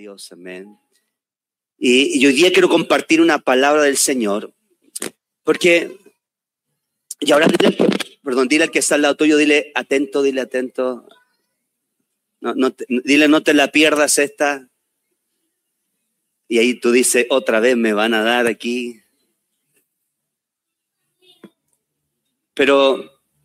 Dios, amén. Y hoy día quiero compartir una palabra del Señor, porque, y ahora dile al que está al lado tuyo, dile atento, dile no te la pierdas esta. Y ahí tú dices, otra vez me van a dar aquí. Pero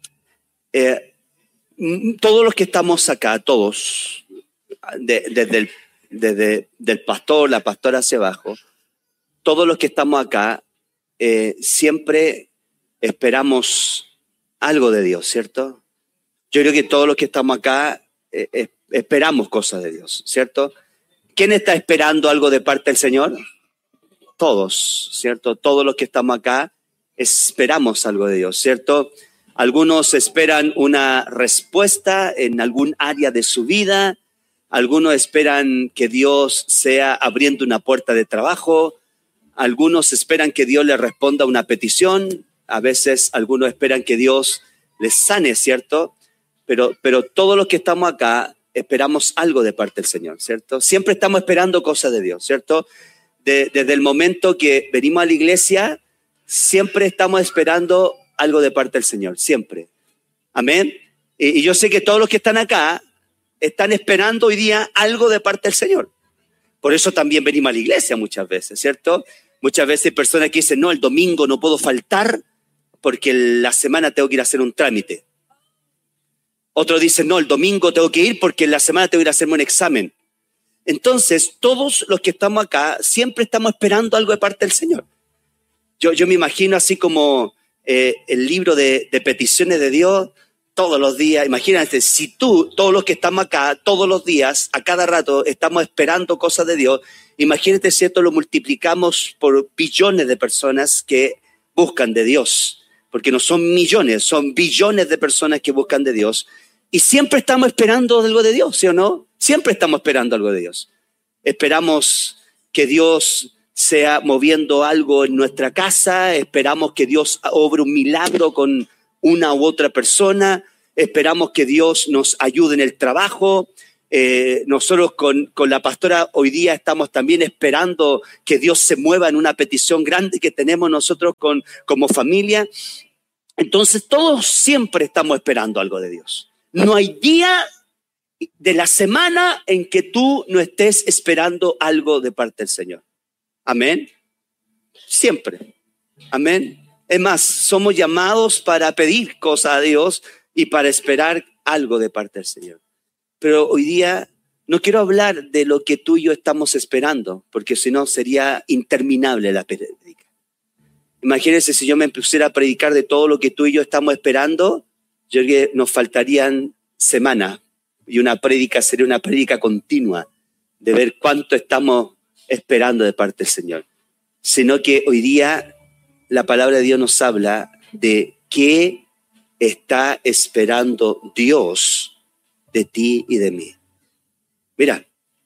todos los que estamos acá, todos, desde el pastor, la pastora hacia abajo, todos los que estamos acá, siempre esperamos algo de Dios, ¿cierto? Yo creo que todos los que estamos acá esperamos cosas de Dios, ¿cierto? ¿Quién está esperando algo de parte del Señor? Todos, ¿cierto? Todos los que estamos acá esperamos algo de Dios, ¿cierto? Algunos esperan una respuesta en algún área de su vida. Algunos esperan que Dios sea abriendo una puerta de trabajo. Algunos esperan que Dios les responda una petición. A veces algunos esperan que Dios les sane, ¿cierto? Pero todos los que estamos acá esperamos algo de parte del Señor, ¿cierto? Siempre estamos esperando cosas de Dios, ¿cierto? Desde el momento que venimos a la iglesia, siempre estamos esperando algo de parte del Señor, siempre. Amén. Y yo sé que todos los que están acá están esperando hoy día algo de parte del Señor. Por eso también venimos a la iglesia muchas veces, ¿cierto? Muchas veces hay personas que dicen, no, el domingo no puedo faltar porque la semana tengo que ir a hacer un trámite. Otros dicen, no, el domingo tengo que ir porque en la semana tengo que ir a hacerme un examen. Entonces, todos los que estamos acá siempre estamos esperando algo de parte del Señor. Yo me imagino así como el libro de peticiones de Dios todos los días. Imagínate, si todos los que estamos acá, todos los días, a cada rato, estamos esperando cosas de Dios, imagínate si esto lo multiplicamos por billones de personas que buscan de Dios. Porque no son millones, son billones de personas que buscan de Dios. Y siempre estamos esperando algo de Dios, ¿sí o no? Siempre estamos esperando algo de Dios. Esperamos que Dios sea moviendo algo en nuestra casa, esperamos que Dios obre un milagro con una u otra persona, esperamos que Dios nos ayude en el trabajo. Nosotros con la pastora hoy día estamos también esperando que Dios se mueva en una petición grande que tenemos nosotros como familia. Entonces todos siempre estamos esperando algo de Dios. No hay día de la semana en que tú no estés esperando algo de parte del Señor. Amén. Siempre. Amén. Es más, somos llamados para pedir cosas a Dios y para esperar algo de parte del Señor. Pero hoy día no quiero hablar de lo que tú y yo estamos esperando, porque si no sería interminable la prédica. Imagínense si yo me pusiera a predicar de todo lo que tú y yo estamos esperando, yo creo que nos faltarían semanas y una prédica sería una prédica continua de ver cuánto estamos esperando de parte del Señor. Sino que hoy día la palabra de Dios nos habla de qué está esperando Dios de ti y de mí. Mira,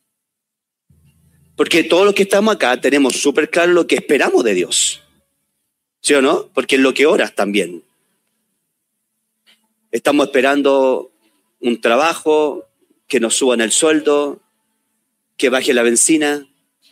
porque todos los que estamos acá tenemos súper claro lo que esperamos de Dios. ¿Sí o no? Porque es lo que oras también. Estamos esperando un trabajo, que nos suban el sueldo, que baje la benzina.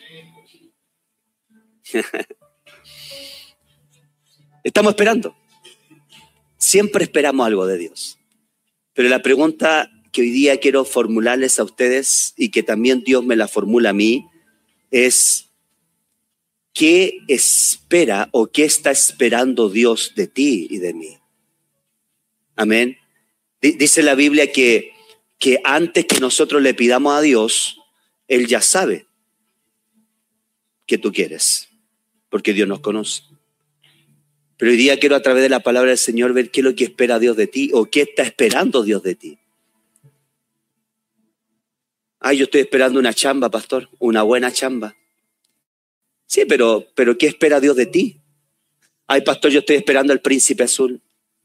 Estamos esperando. Siempre esperamos algo de Dios. Pero la pregunta que hoy día quiero formularles a ustedes y que también Dios me la formula a mí es: ¿qué espera o qué está esperando Dios de ti y de mí? Amén. Dice la Biblia que antes que nosotros le pidamos a Dios, Él ya sabe que tú quieres, porque Dios nos conoce. Pero hoy día quiero, a través de la palabra del Señor, ver qué es lo que espera Dios de ti o qué está esperando Dios de ti. Yo estoy esperando una chamba, pastor, una buena chamba. Sí, pero ¿qué espera Dios de ti? Pastor, yo estoy esperando al príncipe azul.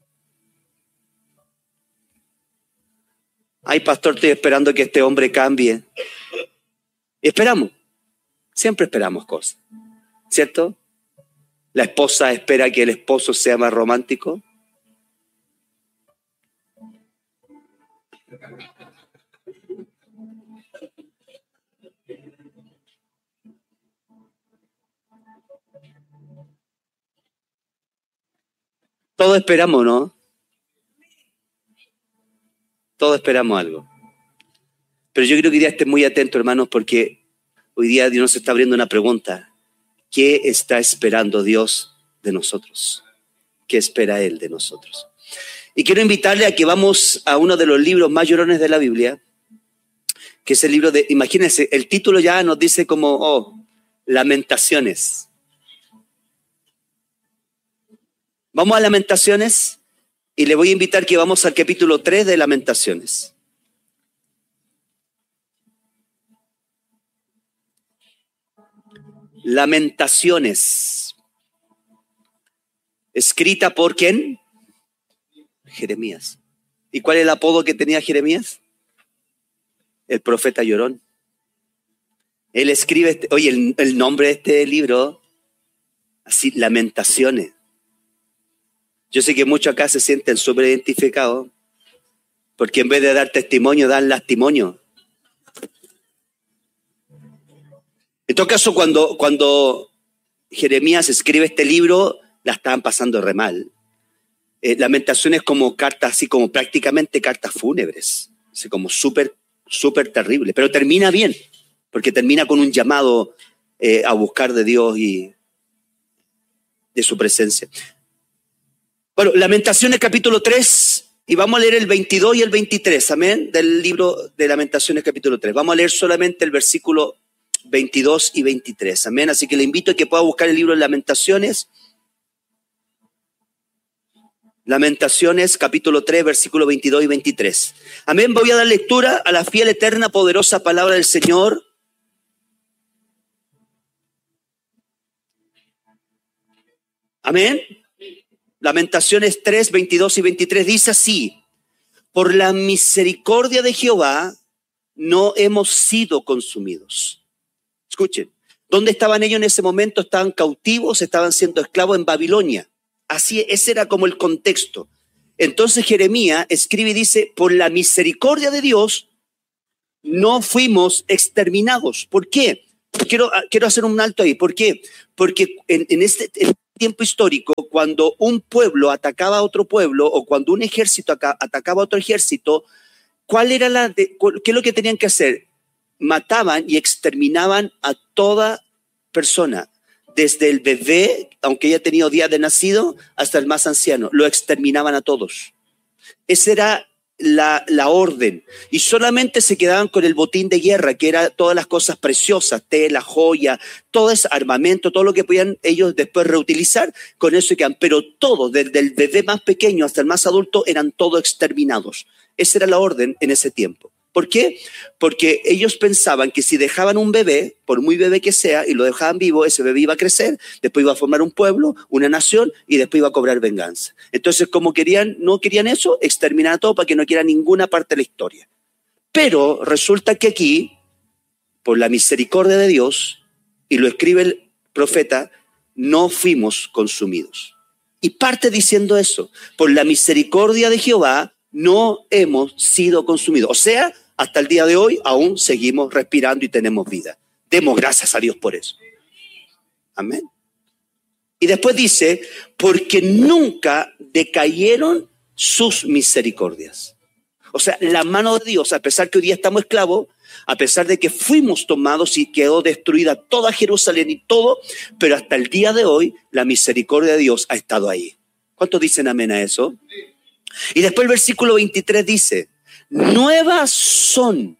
Pastor, estoy esperando que este hombre cambie. Esperamos. Siempre esperamos cosas, ¿cierto? La esposa espera que el esposo sea más romántico. Todos esperamos, ¿no? Todos esperamos algo. Pero yo creo que hoy día estén muy atentos, hermanos, porque hoy día Dios nos está abriendo una pregunta. ¿Qué está esperando Dios de nosotros? ¿Qué espera Él de nosotros? Y quiero invitarle a que vamos a uno de los libros más llorones de la Biblia, que es el libro de, imagínense, el título ya nos dice como, Lamentaciones. Vamos a Lamentaciones y le voy a invitar que vamos al capítulo 3 de Lamentaciones. Lamentaciones. Escrita por ¿quién? Jeremías. ¿Y cuál es el apodo que tenía Jeremías? El profeta llorón. Él escribe, el nombre de este libro, así, Lamentaciones. Yo sé que muchos acá se sienten súper identificados, porque en vez de dar testimonio, dan lastimonio. En todo caso, cuando Jeremías escribe este libro, la estaban pasando re mal. Lamentaciones como cartas, así como prácticamente cartas fúnebres, así como súper terrible, pero termina bien, porque termina con un llamado a buscar de Dios y de su presencia. Bueno, Lamentaciones capítulo 3, y vamos a leer el 22 y el 23, amén, del libro de Lamentaciones capítulo 3. Vamos a leer solamente el versículo 22 y 23, amén. Así que le invito a que pueda buscar el libro de Lamentaciones. Lamentaciones capítulo 3, versículo 22 y 23. Amén, voy a dar lectura a la fiel, eterna, poderosa palabra del Señor. Amén. Lamentaciones 3, 22 y 23 dice así: por la misericordia de Jehová no hemos sido consumidos. Escuchen, ¿dónde estaban ellos en ese momento? Estaban cautivos, estaban siendo esclavos en Babilonia. Así, ese era como el contexto. Entonces Jeremías escribe y dice: por la misericordia de Dios no fuimos exterminados. ¿Por qué? Quiero hacer un alto ahí. ¿Por qué? Porque en este tiempo histórico, cuando un pueblo atacaba a otro pueblo o cuando un ejército atacaba a otro ejército, ¿qué es lo que tenían que hacer? Mataban y exterminaban a toda persona, desde el bebé, aunque haya tenido días de nacido, hasta el más anciano. Lo exterminaban a todos. Esa era la orden, y solamente se quedaban con el botín de guerra, que era todas las cosas preciosas, tela, joya, todo ese armamento, todo lo que podían ellos después reutilizar, con eso quedan. Pero todos, desde el bebé más pequeño hasta el más adulto, eran todos exterminados. Esa era la orden en ese tiempo. ¿Por qué? Porque ellos pensaban que si dejaban un bebé, por muy bebé que sea, y lo dejaban vivo, ese bebé iba a crecer, después iba a formar un pueblo, una nación, y después iba a cobrar venganza. Entonces, como no querían eso, exterminar a todo para que no quiera ninguna parte de la historia. Pero resulta que aquí, por la misericordia de Dios, y lo escribe el profeta, no fuimos consumidos. Y parte diciendo eso: por la misericordia de Jehová no hemos sido consumidos. O sea, hasta el día de hoy aún seguimos respirando y tenemos vida. Demos gracias a Dios por eso. Amén. Y después dice: porque nunca decayeron sus misericordias. O sea, la mano de Dios, a pesar que hoy día estamos esclavos, a pesar de que fuimos tomados y quedó destruida toda Jerusalén y todo, pero hasta el día de hoy la misericordia de Dios ha estado ahí. ¿Cuántos dicen amén a eso? Y después el versículo 23 dice: nuevas son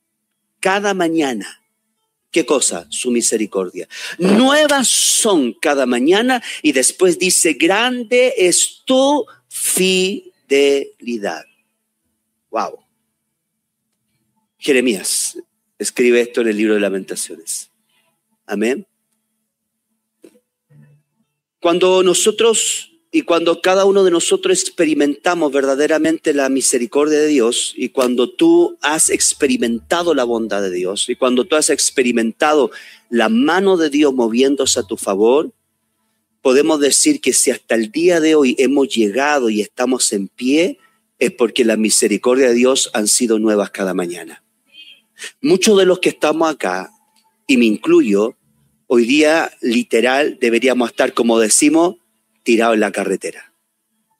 cada mañana. ¿Qué cosa? Su misericordia. Nuevas son cada mañana. Y después dice: grande es tu fidelidad. Wow. Jeremías escribe esto en el libro de Lamentaciones. Amén. Cuando cada uno de nosotros experimentamos verdaderamente la misericordia de Dios, y cuando tú has experimentado la bondad de Dios, y cuando tú has experimentado la mano de Dios moviéndose a tu favor, podemos decir que si hasta el día de hoy hemos llegado y estamos en pie, es porque la misericordia de Dios han sido nuevas cada mañana. Muchos de los que estamos acá, y me incluyo, hoy día literal deberíamos estar, como decimos, tirados en la carretera.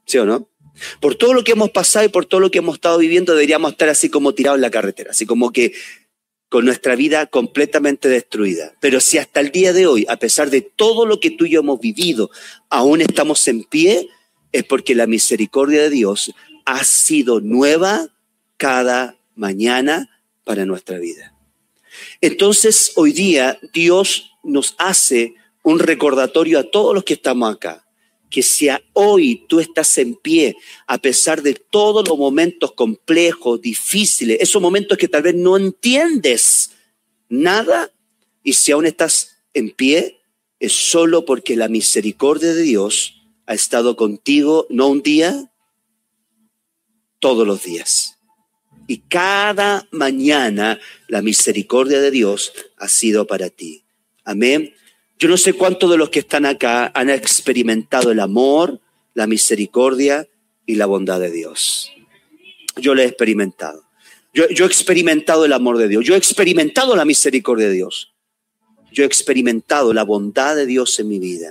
¿Sí o no? Por todo lo que hemos pasado y por todo lo que hemos estado viviendo, deberíamos estar así como tirados en la carretera, así como que con nuestra vida completamente destruida. Pero si hasta el día de hoy, a pesar de todo lo que tú y yo hemos vivido, aún estamos en pie, es porque la misericordia de Dios ha sido nueva cada mañana para nuestra vida. Entonces, hoy día, Dios nos hace un recordatorio a todos los que estamos acá, que si hoy tú estás en pie, a pesar de todos los momentos complejos, difíciles, esos momentos que tal vez no entiendes nada, y si aún estás en pie, es solo porque la misericordia de Dios ha estado contigo, no un día, todos los días. Y cada mañana la misericordia de Dios ha sido para ti. Amén. Yo no sé cuántos de los que están acá han experimentado el amor, la misericordia y la bondad de Dios. Yo lo he experimentado. Yo he experimentado el amor de Dios. Yo he experimentado la misericordia de Dios. Yo he experimentado la bondad de Dios en mi vida.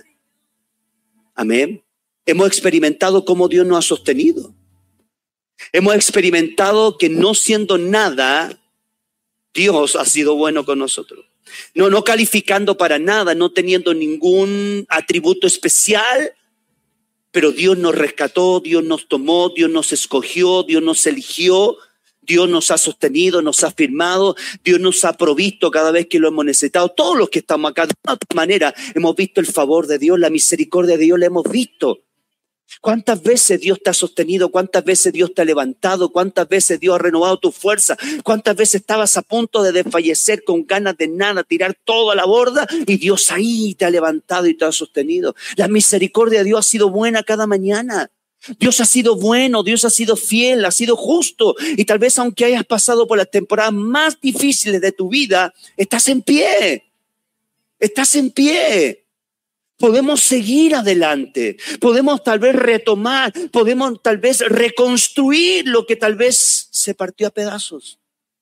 Amén. Hemos experimentado cómo Dios nos ha sostenido. Hemos experimentado que no siendo nada, Dios ha sido bueno con nosotros. No calificando para nada, no teniendo ningún atributo especial, pero Dios nos rescató, Dios nos tomó, Dios nos escogió, Dios nos eligió, Dios nos ha sostenido, nos ha firmado, Dios nos ha provisto cada vez que lo hemos necesitado. Todos los que estamos acá, de otra manera, hemos visto el favor de Dios, la misericordia de Dios, la hemos visto. ¿Cuántas veces Dios te ha sostenido? ¿Cuántas veces Dios te ha levantado? ¿Cuántas veces Dios ha renovado tu fuerza? ¿Cuántas veces estabas a punto de desfallecer con ganas de nada, tirar todo a la borda? Y Dios ahí te ha levantado y te ha sostenido. La misericordia de Dios ha sido buena cada mañana. Dios ha sido bueno, Dios ha sido fiel, ha sido justo. Y tal vez aunque hayas pasado por las temporadas más difíciles de tu vida, estás en pie. Estás en pie. Podemos seguir adelante, podemos tal vez retomar, podemos tal vez reconstruir lo que tal vez se partió a pedazos.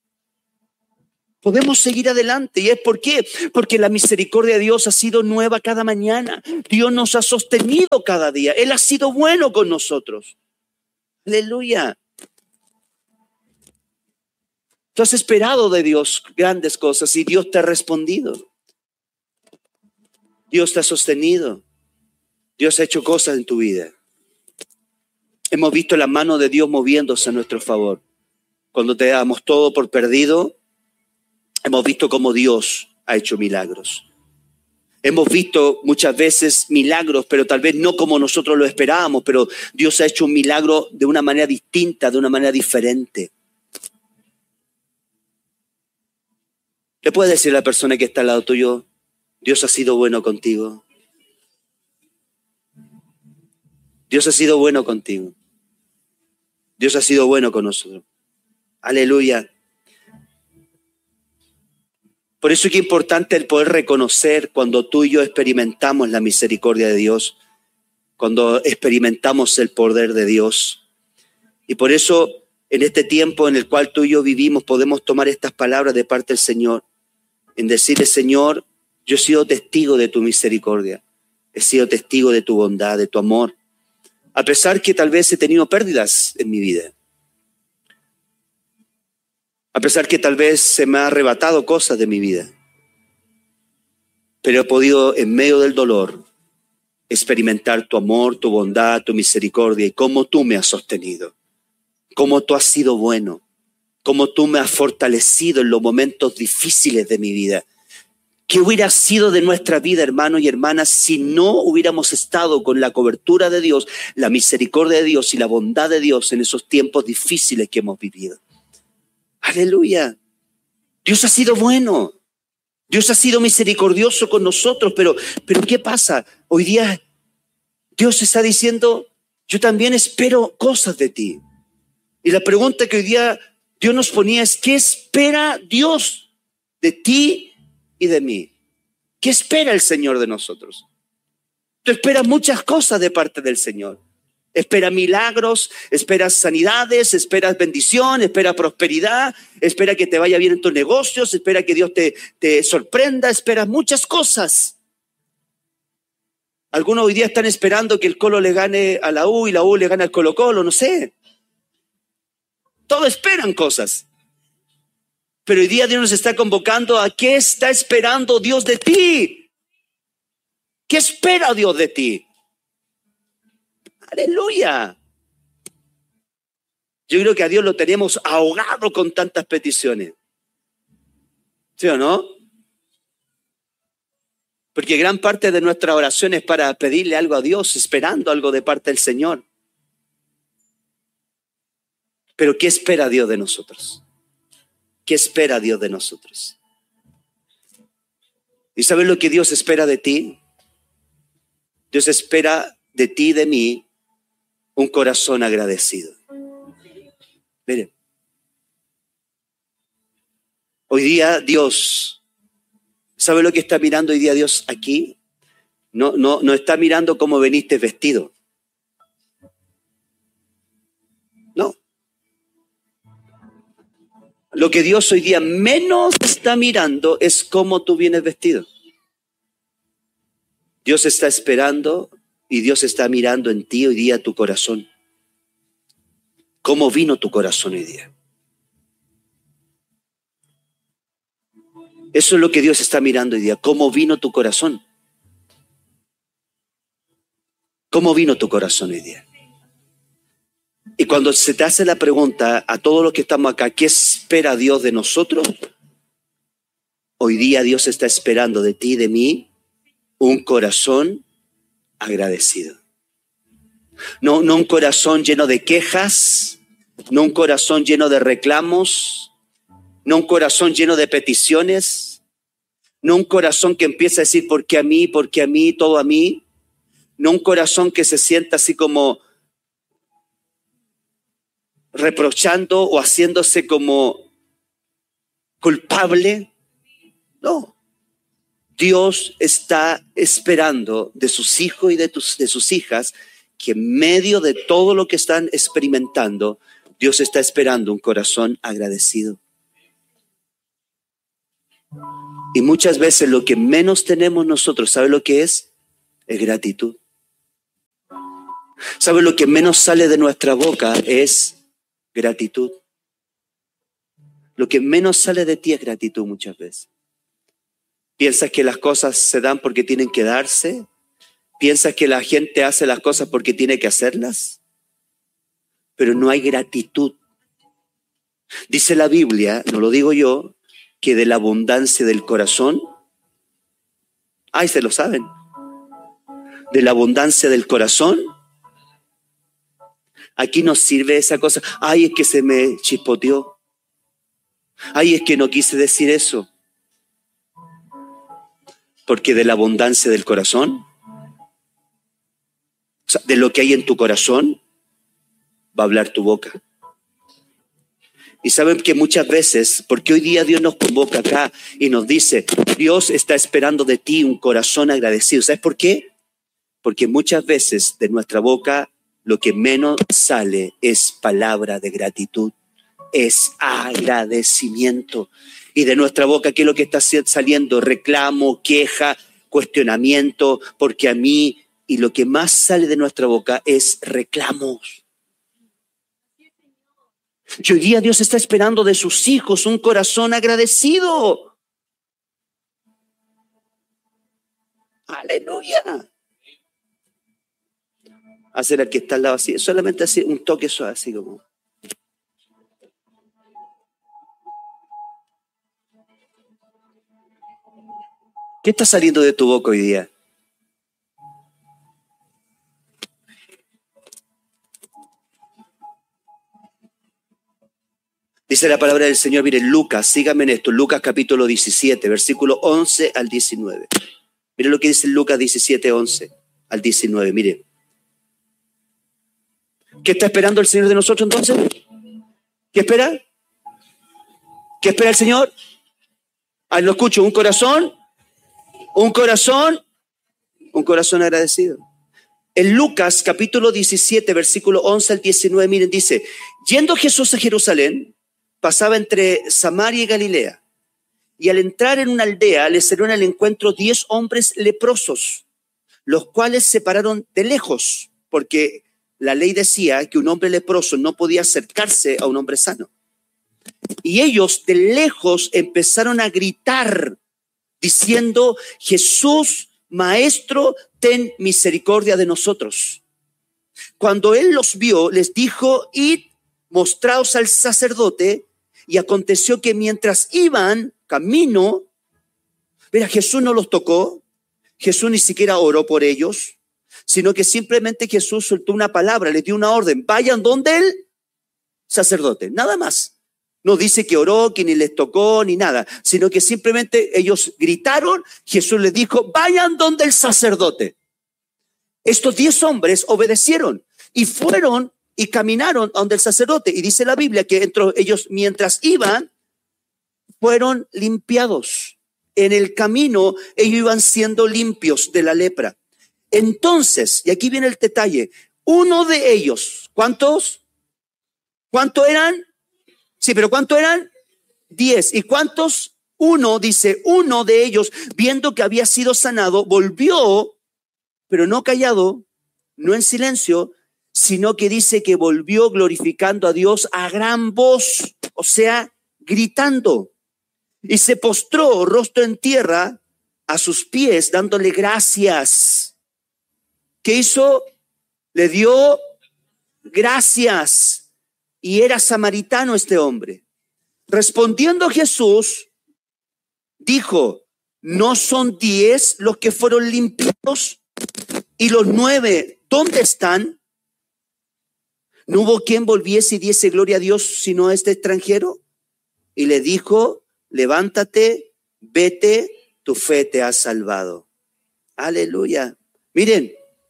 Podemos seguir adelante. ¿Y es por qué? Porque la misericordia de Dios ha sido nueva cada mañana. Dios nos ha sostenido cada día. Él ha sido bueno con nosotros. Aleluya. Tú has esperado de Dios grandes cosas y Dios te ha respondido. Dios te ha sostenido. Dios ha hecho cosas en tu vida. Hemos visto la mano de Dios moviéndose a nuestro favor. Cuando te damos todo por perdido, hemos visto cómo Dios ha hecho milagros. Hemos visto muchas veces milagros, pero tal vez no como nosotros lo esperábamos, pero Dios ha hecho un milagro de una manera distinta, de una manera diferente. ¿Le puedes decir a la persona que está al lado tuyo: Dios ha sido bueno contigo? Dios ha sido bueno contigo. Dios ha sido bueno con nosotros. Aleluya. Por eso es que es importante el poder reconocer cuando tú y yo experimentamos la misericordia de Dios, cuando experimentamos el poder de Dios. Y por eso en este tiempo en el cual tú y yo vivimos podemos tomar estas palabras de parte del Señor, en decirle: Señor, yo he sido testigo de tu misericordia, he sido testigo de tu bondad, de tu amor, a pesar que tal vez he tenido pérdidas en mi vida, a pesar que tal vez se me ha arrebatado cosas de mi vida, pero he podido en medio del dolor experimentar tu amor, tu bondad, tu misericordia y cómo tú me has sostenido, cómo tú has sido bueno, cómo tú me has fortalecido en los momentos difíciles de mi vida. ¿Qué hubiera sido de nuestra vida, hermanos y hermanas, si no hubiéramos estado con la cobertura de Dios, la misericordia de Dios y la bondad de Dios en esos tiempos difíciles que hemos vivido? Aleluya. Dios ha sido bueno. Dios ha sido misericordioso con nosotros, pero ¿qué pasa? Hoy día Dios está diciendo: yo también espero cosas de ti. Y la pregunta que hoy día Dios nos ponía es: ¿qué espera Dios de ti y de mí? ¿Qué espera el Señor de nosotros? Tú esperas muchas cosas de parte del Señor. Espera milagros, esperas sanidades, esperas bendición, espera prosperidad, espera que te vaya bien en tus negocios, espera que Dios te sorprenda, esperas muchas cosas. Algunos hoy día están esperando que el Colo le gane a la U y la U le gane al Colo-Colo, no sé. Todos esperan cosas. Pero hoy día Dios nos está convocando a ¿qué está esperando Dios de ti? ¿Qué espera Dios de ti? Aleluya. Yo creo que a Dios lo tenemos ahogado con tantas peticiones. ¿Sí o no? Porque gran parte de nuestra oración es para pedirle algo a Dios, esperando algo de parte del Señor. Pero ¿qué espera Dios de nosotros? ¿Qué espera Dios de nosotros? ¿Y sabes lo que Dios espera de ti? Dios espera de ti y de mí un corazón agradecido. Miren, hoy día Dios, ¿sabe lo que está mirando hoy día Dios aquí? No está mirando cómo veniste vestido. No. Lo que Dios hoy día menos está mirando es cómo tú vienes vestido. Dios está esperando y Dios está mirando en ti hoy día tu corazón. ¿Cómo vino tu corazón hoy día? Eso es lo que Dios está mirando hoy día. ¿Cómo vino tu corazón? ¿Cómo vino tu corazón hoy día? Y cuando se te hace la pregunta a todos los que estamos acá, ¿qué espera Dios de nosotros? Hoy día Dios está esperando de ti y de mí un corazón agradecido. No un corazón lleno de quejas, no un corazón lleno de reclamos, no un corazón lleno de peticiones, no un corazón que empieza a decir ¿por qué a mí, todo a mí? No un corazón que se sienta así como reprochando o haciéndose como culpable. No. Dios está esperando de sus hijos y de sus hijas que en medio de todo lo que están experimentando, Dios está esperando un corazón agradecido. Y muchas veces lo que menos tenemos nosotros, ¿sabe lo que es? Es gratitud. ¿Sabe lo que menos sale de nuestra boca? Es gratitud. Lo que menos sale de ti es gratitud muchas veces. ¿Piensas que las cosas se dan porque tienen que darse? ¿Piensas que la gente hace las cosas porque tiene que hacerlas? Pero no hay gratitud. Dice la Biblia, no lo digo yo, que de la abundancia del corazón, ay, se lo saben, de la abundancia del corazón, aquí nos sirve esa cosa, ay, es que se me chispoteó, ay, es que no quise decir eso, porque de la abundancia del corazón, o sea, de lo que hay en tu corazón, va a hablar tu boca. Y saben que muchas veces, porque hoy día Dios nos convoca acá y nos dice, Dios está esperando de ti un corazón agradecido. ¿Sabes por qué? Porque muchas veces de nuestra boca lo que menos sale es palabra de gratitud, es agradecimiento. Y de nuestra boca, ¿qué es lo que está saliendo? Reclamo, queja, cuestionamiento, porque a mí, y lo que más sale de nuestra boca es reclamos. Y hoy día Dios está esperando de sus hijos un corazón agradecido. Aleluya. Hacer al que está al lado así, solamente así, un toque suave, así como. ¿Qué está saliendo de tu boca hoy día? Dice la palabra del Señor, miren, Lucas, síganme en esto, Lucas capítulo 17, versículo 11 al 19. Miren lo que dice Lucas 17, 11 al 19, miren. ¿Qué está esperando el Señor de nosotros entonces? ¿Qué espera? ¿Qué espera el Señor? Ah, lo escucho, un corazón agradecido. En Lucas capítulo 17, versículo 11 al 19, miren, dice, yendo Jesús a Jerusalén, pasaba entre Samaria y Galilea, y al entrar en una aldea le salieron al encuentro 10 hombres leprosos, los cuales se pararon de lejos, porque la ley decía que un hombre leproso no podía acercarse a un hombre sano. Y ellos de lejos empezaron a gritar, diciendo: Jesús, Maestro, ten misericordia de nosotros. Cuando él los vio, les dijo: id, mostraos al sacerdote. Y aconteció que mientras iban camino, mira, Jesús no los tocó, Jesús ni siquiera oró por ellos, sino que simplemente Jesús soltó una palabra, les dio una orden: vayan donde el sacerdote, nada más. No dice que oró, que ni les tocó, ni nada, sino que simplemente ellos gritaron, Jesús les dijo: vayan donde el sacerdote. Estos 10 hombres obedecieron y fueron y caminaron donde el sacerdote. Y dice la Biblia que entre ellos, mientras iban, fueron limpiados. En el camino ellos iban siendo limpios de la lepra. Entonces, y aquí viene el detalle, uno de ellos, ¿cuántos? ¿Cuántos eran? Sí, pero ¿cuántos eran? 10. ¿Y cuántos? Uno, dice, uno de ellos, viendo que había sido sanado, volvió, pero no callado, no en silencio, sino que dice que volvió glorificando a Dios a gran voz, o sea, gritando. Y se postró rostro en tierra a sus pies, dándole gracias. ¿Qué hizo? Le dio gracias. Y era samaritano este hombre. Respondiendo Jesús, dijo: ¿no son 10 los que fueron limpios? ¿Y los 9 dónde están? ¿No hubo quien volviese y diese gloria a Dios sino a este extranjero? Y le dijo: levántate, vete, tu fe te ha salvado. Aleluya. Miren,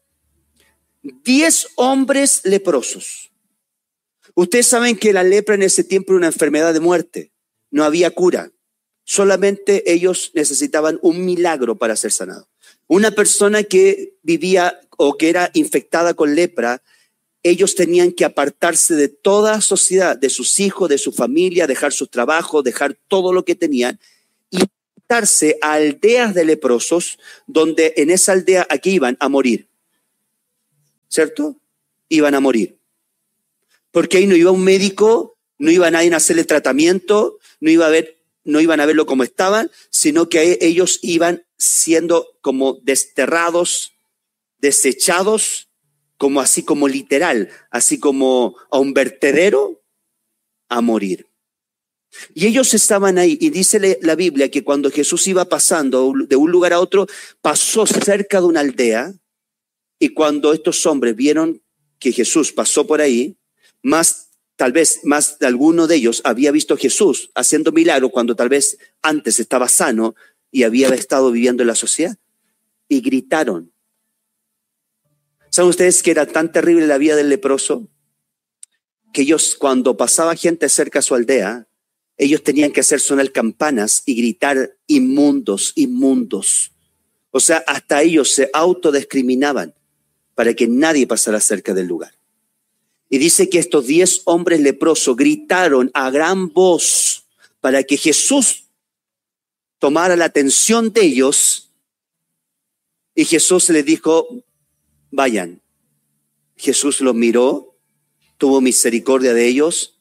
10 hombres leprosos. Ustedes saben que la lepra en ese tiempo era una enfermedad de muerte. No había cura. Solamente ellos necesitaban un milagro para ser sanados. Una persona que vivía o que era infectada con lepra, ellos tenían que apartarse de toda sociedad, de sus hijos, de su familia, dejar sus trabajos, dejar todo lo que tenían y apartarse a aldeas de leprosos, donde en esa aldea aquí iban a morir. ¿Cierto? Iban a morir. Porque ahí no iba un médico, no iba nadie a hacerle tratamiento, no iban a verlo como estaban, sino que ellos iban siendo como desterrados, desechados, como así como literal, así como a un vertedero, a morir. Y ellos estaban ahí, y dice la Biblia que cuando Jesús iba pasando de un lugar a otro, pasó cerca de una aldea, y cuando estos hombres vieron que Jesús pasó por ahí, tal vez más de alguno de ellos había visto a Jesús haciendo milagros cuando tal vez antes estaba sano y había estado viviendo en la sociedad, y gritaron. ¿Saben ustedes que era tan terrible la vida del leproso? Que ellos, cuando pasaba gente cerca a su aldea, ellos tenían que hacer sonar campanas y gritar: inmundos, inmundos. O sea, hasta ellos se autodiscriminaban para que nadie pasara cerca del lugar. Y dice que estos 10 hombres leprosos gritaron a gran voz para que Jesús tomara la atención de ellos. Y Jesús les dijo: vayan. Jesús los miró, tuvo misericordia de ellos,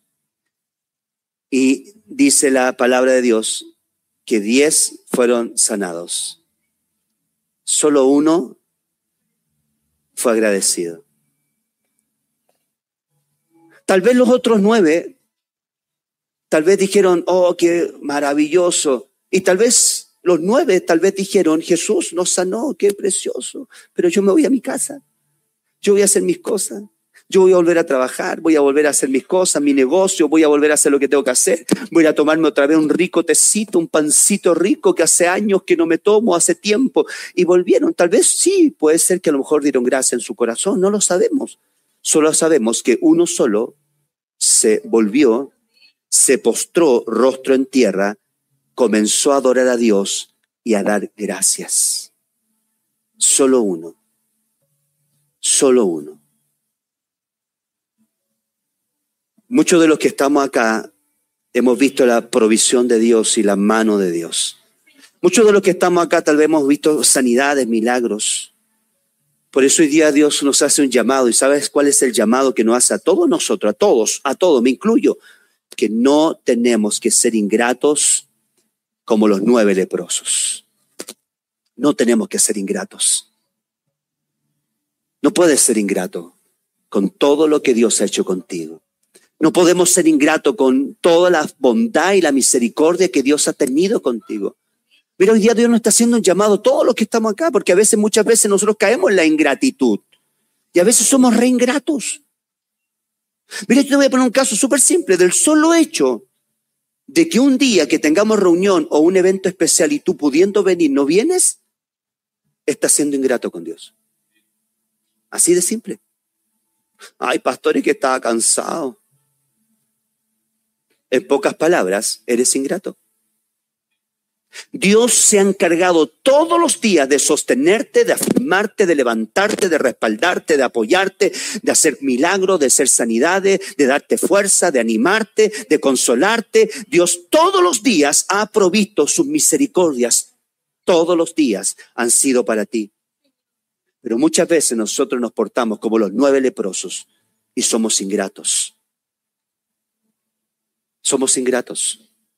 y dice la palabra de Dios que 10 fueron sanados. Solo uno fue agradecido. Tal vez los otros 9, tal vez dijeron: oh, qué maravilloso. Y tal vez los 9, tal vez dijeron: Jesús nos sanó, qué precioso. Pero yo me voy a mi casa. Yo voy a hacer mis cosas. Yo voy a volver a trabajar, voy a volver a hacer mis cosas, mi negocio, voy a volver a hacer lo que tengo que hacer. Voy a tomarme otra vez un rico tecito, un pancito rico que hace años que no me tomo, hace tiempo. Y volvieron. Tal vez sí, puede ser que a lo mejor dieron gracia en su corazón, no lo sabemos. Solo sabemos que uno solo se volvió, se postró rostro en tierra, comenzó a adorar a Dios y a dar gracias. Solo uno. Solo uno. Muchos de los que estamos acá hemos visto la provisión de Dios y la mano de Dios. Muchos de los que estamos acá tal vez hemos visto sanidades, milagros. Por eso hoy día Dios nos hace un llamado. ¿Y sabes cuál es el llamado que nos hace a todos nosotros? A todos, me incluyo. Que no tenemos que ser ingratos como los 9 leprosos. No tenemos que ser ingratos. No puedes ser ingrato con todo lo que Dios ha hecho contigo. No podemos ser ingratos con toda la bondad y la misericordia que Dios ha tenido contigo. Mira, hoy día Dios nos está haciendo un llamado a todos los que estamos acá, porque muchas veces nosotros caemos en la ingratitud y a veces somos re ingratos. Mira, yo te voy a poner un caso súper simple. Del solo hecho de que un día que tengamos reunión o un evento especial y tú pudiendo venir no vienes, estás siendo ingrato con Dios. Así de simple. Ay, pastor, es que estaba cansado. En pocas palabras, eres ingrato. Dios se ha encargado todos los días de sostenerte, de afirmarte, de levantarte, de respaldarte, de apoyarte, de hacer milagros, de hacer sanidades, de darte fuerza, de animarte, de consolarte. Dios todos los días ha provisto sus misericordias. Todos los días han sido para ti. Pero muchas veces nosotros nos portamos como los 9 leprosos y somos ingratos. Somos ingratos.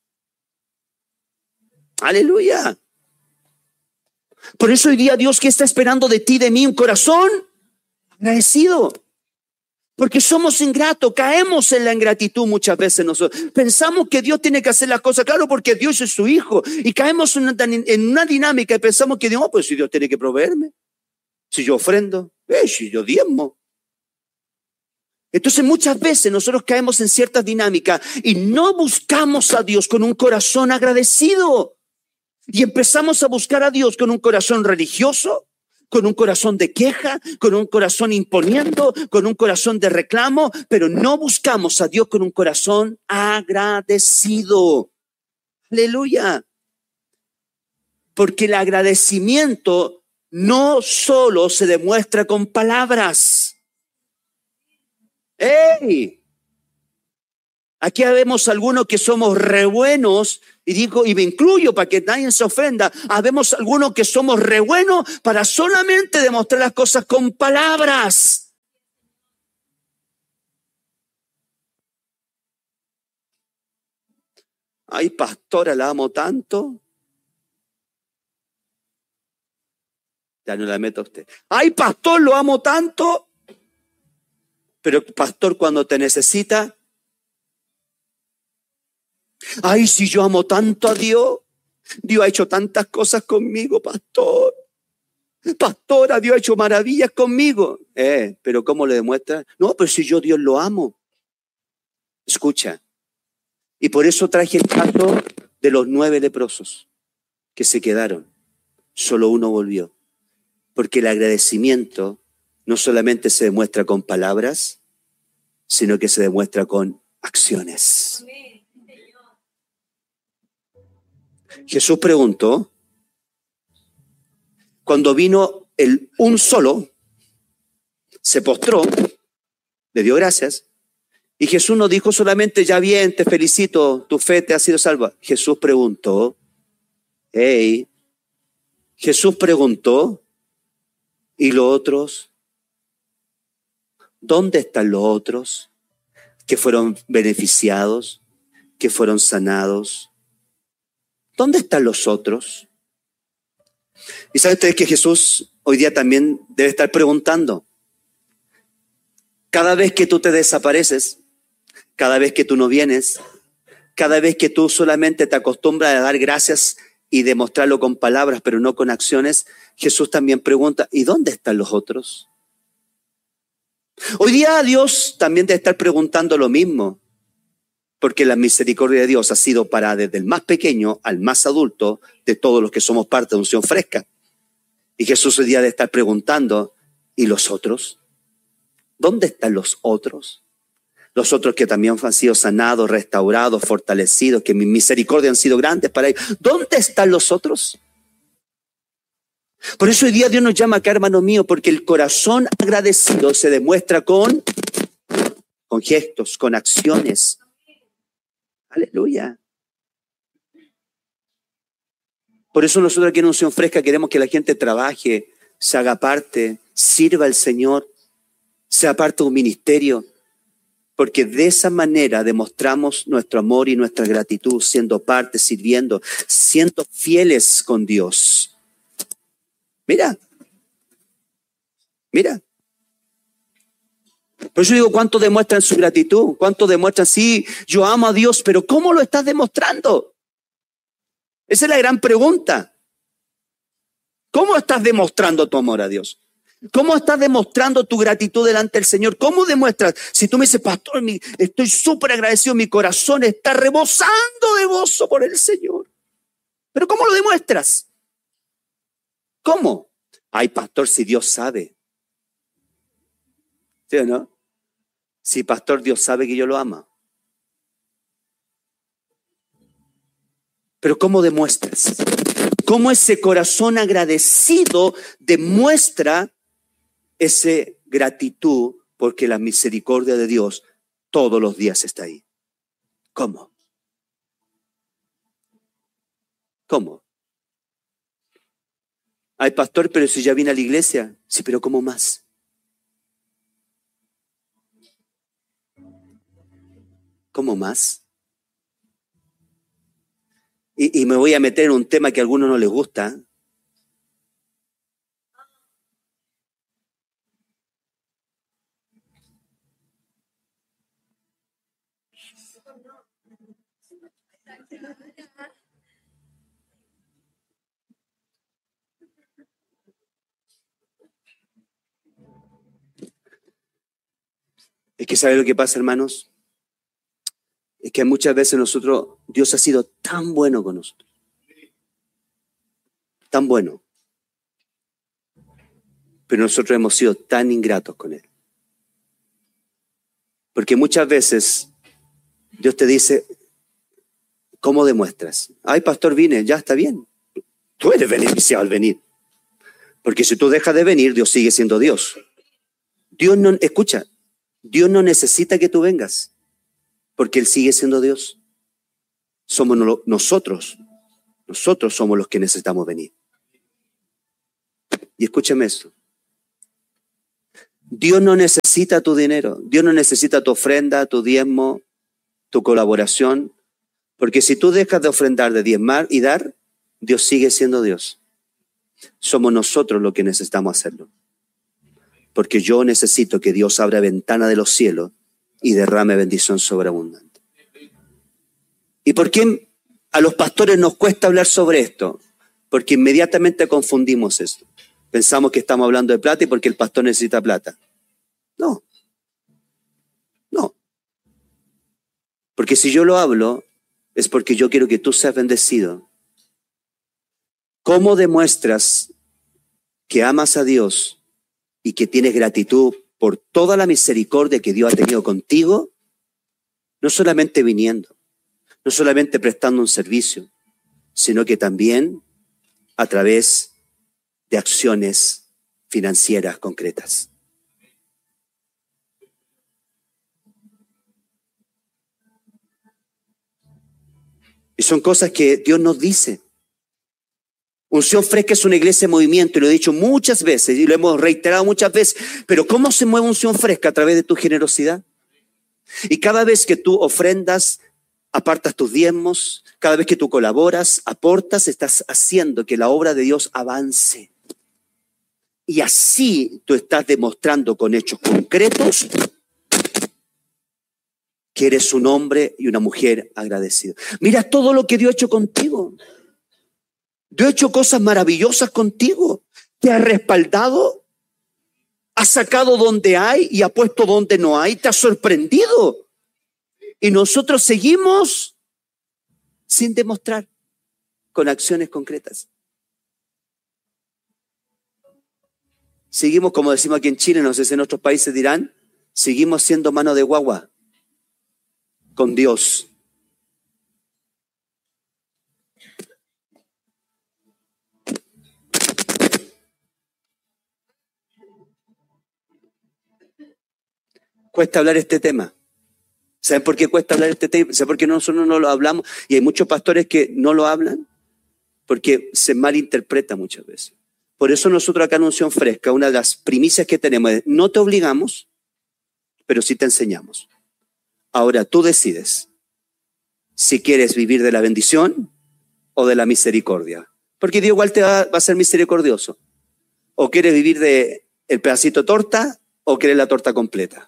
Aleluya. Por eso hoy día Dios, ¿qué está esperando de ti, de mí? Un corazón agradecido. Porque somos ingratos, caemos en la ingratitud muchas veces nosotros. Pensamos que Dios tiene que hacer las cosas, claro, porque Dios es su hijo. Y caemos en una dinámica y pensamos que Dios, pues si Dios tiene que proveerme. Si yo ofrendo, si yo diezmo. Entonces muchas veces nosotros caemos en ciertas dinámicas y no buscamos a Dios con un corazón agradecido. Y empezamos a buscar a Dios con un corazón religioso, con un corazón de queja, con un corazón imponiendo, con un corazón de reclamo, pero no buscamos a Dios con un corazón agradecido. Aleluya. Porque el agradecimiento no solo se demuestra con palabras. ¡Ey! Aquí vemos algunos que somos re buenos, y me incluyo para que nadie se ofenda. Habemos algunos que somos re buenos para solamente demostrar las cosas con palabras. Ay, pastora, la amo tanto. Ya no la meto a usted. Ay, pastor, lo amo tanto. Pero pastor, cuando te necesita. Ay, si yo amo tanto a Dios. Dios ha hecho tantas cosas conmigo, pastor. Pastora, Dios ha hecho maravillas conmigo. Pero ¿cómo le demuestra? No, pero si yo Dios lo amo. Escucha. Y por eso traje el caso de los 9 leprosos que se quedaron. Solo uno volvió. Porque el agradecimiento no solamente se demuestra con palabras, sino que se demuestra con acciones. Jesús preguntó, cuando vino un solo, se postró, le dio gracias, y Jesús no dijo solamente, ya bien, te felicito, tu fe te ha sido salva. Jesús preguntó, ¿y los otros? ¿Dónde están los otros que fueron beneficiados, que fueron sanados? ¿Dónde están los otros? Y saben ustedes que Jesús hoy día también debe estar preguntando. Cada vez que tú te desapareces, cada vez que tú no vienes, cada vez que tú solamente te acostumbras a dar gracias y demostrarlo con palabras, pero no con acciones, Jesús también pregunta, ¿y dónde están los otros? Hoy día Dios también debe estar preguntando lo mismo. Porque la misericordia de Dios ha sido para desde el más pequeño al más adulto de todos los que somos parte de Unción Fresca. Y Jesús hoy día debe estar preguntando, ¿y los otros? ¿Dónde están los otros? Los otros que también han sido sanados, restaurados, fortalecidos, que mi misericordia han sido grandes para ellos. ¿Dónde están los otros? Por eso hoy día Dios nos llama acá, hermano mío, porque el corazón agradecido se demuestra con gestos, con acciones. Aleluya. Por eso nosotros aquí en Unción Fresca queremos que la gente trabaje se haga parte, sirva al Señor, sea parte de un ministerio, porque de esa manera demostramos nuestro amor y nuestra gratitud, siendo parte, sirviendo, siendo fieles con Dios. Mira. Por eso digo, ¿cuánto demuestran su gratitud? ¿Cuánto demuestran? Sí, yo amo a Dios, pero ¿cómo lo estás demostrando? Esa es la gran pregunta. ¿Cómo estás demostrando tu amor a Dios? ¿Cómo estás demostrando tu gratitud delante del Señor? ¿Cómo demuestras? Si tú me dices, pastor, estoy súper agradecido, mi corazón está rebosando de gozo por el Señor. ¿Pero cómo lo demuestras? ¿Cómo? Ay, pastor, si Dios sabe. ¿Sí o no? Sí, pastor, Dios sabe que yo lo amo. Pero ¿cómo demuestras? ¿Cómo ese corazón agradecido demuestra esa gratitud porque la misericordia de Dios todos los días está ahí? ¿Cómo? ¿Cómo? Ay, pastor, pero si ya vine a la iglesia. Sí, pero ¿cómo más? ¿Cómo más? Y me voy a meter en un tema que a algunos no les gusta. Es que ¿sabe lo que pasa, hermanos? Es que muchas veces Dios ha sido tan bueno con nosotros. Tan bueno. Pero nosotros hemos sido tan ingratos con Él. Porque muchas veces Dios te dice, ¿cómo demuestras? Ay, pastor, vine, ya está bien. Tú eres beneficiado al venir. Porque si tú dejas de venir, Dios sigue siendo Dios. Dios no necesita que tú vengas, porque Él sigue siendo Dios. Somos nosotros somos los que necesitamos venir. Y escúchame esto. Dios no necesita tu dinero, Dios no necesita tu ofrenda, tu diezmo, tu colaboración, porque si tú dejas de ofrendar, de diezmar y dar, Dios sigue siendo Dios. Somos nosotros los que necesitamos hacerlo. Porque yo necesito que Dios abra ventana de los cielos y derrame bendición sobreabundante. ¿Y por qué a los pastores nos cuesta hablar sobre esto? Porque inmediatamente confundimos esto. Pensamos que estamos hablando de plata y porque el pastor necesita plata. No. Porque si yo lo hablo, es porque yo quiero que tú seas bendecido. ¿Cómo demuestras que amas a Dios y que tienes gratitud por toda la misericordia que Dios ha tenido contigo? No solamente viniendo, no solamente prestando un servicio, sino que también a través de acciones financieras concretas. Y son cosas que Dios nos dice. Unción Fresca es una iglesia en movimiento, y lo he dicho muchas veces y lo hemos reiterado muchas veces, pero ¿cómo se mueve Unción Fresca? A través de tu generosidad. Y cada vez que tú ofrendas, apartas tus diezmos, cada vez que tú colaboras, aportas, estás haciendo que la obra de Dios avance. Y así tú estás demostrando con hechos concretos que eres un hombre y una mujer agradecido. Mira todo lo que Dios ha hecho contigo. Dios ha hecho cosas maravillosas contigo. Te ha respaldado, ha sacado donde hay y ha puesto donde no hay. Te ha sorprendido. Y nosotros seguimos sin demostrar con acciones concretas. Seguimos, como decimos aquí en Chile, no sé si en otros países dirán, seguimos siendo mano de guagua con Dios. Cuesta hablar este tema. ¿Saben por qué cuesta hablar este tema? ¿Saben por qué nosotros no lo hablamos? Y hay muchos pastores que no lo hablan porque se malinterpreta muchas veces. Por eso nosotros acá en Unción Fresca, una de las primicias que tenemos es, no te obligamos, pero sí te enseñamos. Ahora tú decides si quieres vivir de la bendición o de la misericordia. Porque Dios igual te va a ser misericordioso. O quieres vivir de el pedacito de torta o quieres la torta completa.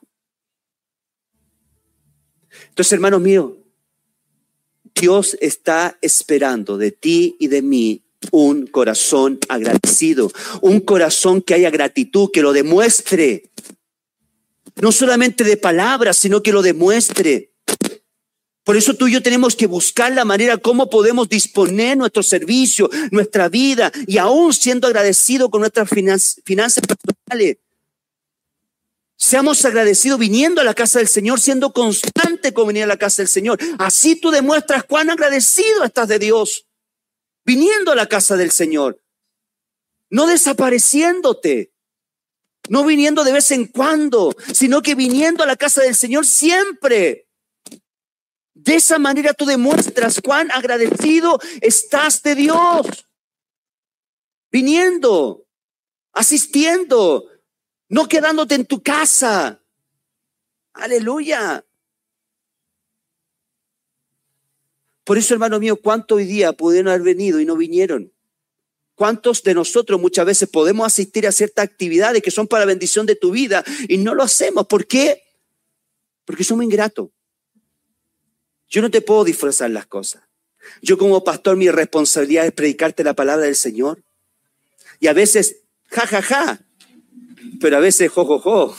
Entonces, hermanos míos, Dios está esperando de ti y de mí un corazón agradecido, un corazón que haya gratitud, que lo demuestre. No solamente de palabras, sino que lo demuestre. Por eso tú y yo tenemos que buscar la manera cómo podemos disponer nuestro servicio, nuestra vida, y aún siendo agradecidos con nuestras finanzas personales. Seamos agradecidos viniendo a la casa del Señor, siendo constante con venir a la casa del Señor. Así tú demuestras cuán agradecido estás de Dios, viniendo a la casa del Señor. No desapareciéndote, no viniendo de vez en cuando, sino que viniendo a la casa del Señor siempre. De esa manera tú demuestras cuán agradecido estás de Dios. Viniendo, asistiendo, no quedándote en tu casa. Aleluya. Por eso, hermano mío, ¿cuántos hoy día pudieron haber venido y no vinieron? ¿Cuántos de nosotros muchas veces podemos asistir a ciertas actividades que son para bendición de tu vida y no lo hacemos? ¿Por qué? Porque somos ingratos. Yo no te puedo disfrazar las cosas. Yo como pastor, mi responsabilidad es predicarte la palabra del Señor. Y a veces, ja, ja, ja, pero a veces, jo, jo, jo.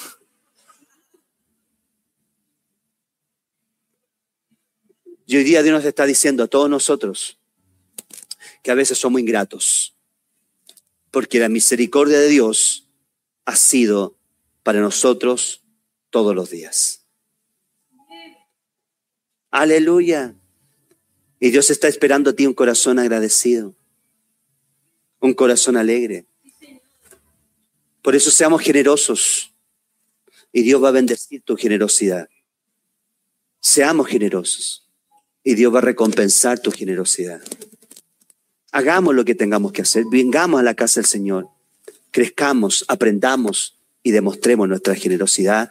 Y hoy día Dios nos está diciendo a todos nosotros que a veces somos ingratos, porque la misericordia de Dios ha sido para nosotros todos los días. Aleluya. Y Dios está esperando a ti un corazón agradecido, un corazón alegre. Por eso seamos generosos y Dios va a bendecir tu generosidad. Seamos generosos y Dios va a recompensar tu generosidad. Hagamos lo que tengamos que hacer. Vengamos a la casa del Señor. Crezcamos, aprendamos y demostremos nuestra generosidad